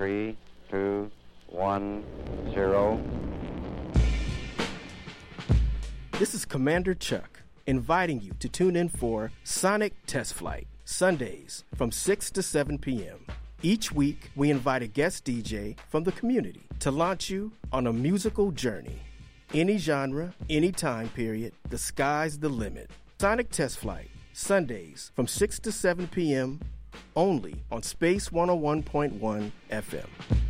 3, 2, 1, 0. This is Commander Chuck inviting you to tune in for Sonic Test Flight, Sundays from 6 to 7 p.m. Each week, we invite a guest DJ from the community to launch you on a musical journey. Any genre, any time period, the sky's the limit. Sonic Test Flight, Sundays from 6 to 7 p.m. only on Space 101.1 FM.